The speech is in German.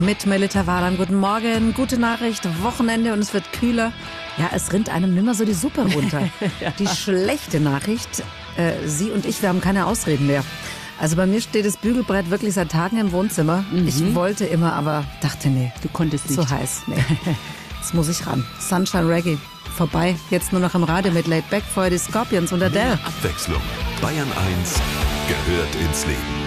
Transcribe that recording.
Mit Melita Waran, guten Morgen, gute Nachricht, Wochenende und es wird kühler. Ja, es rinnt einem nimmer so die Suppe runter. Ja. Die schlechte Nachricht, Sie und ich, wir haben keine Ausreden mehr. Also bei mir steht das Bügelbrett wirklich seit Tagen im Wohnzimmer. Ich wollte immer, aber dachte, nee. Du konntest nicht. So heiß, nee. Jetzt muss ich ran. Sunshine Reggae, vorbei. Jetzt nur noch im Radio mit Laid Back, vorher die Scorpions und Adele. Abwechslung. Bayern 1 gehört ins Leben.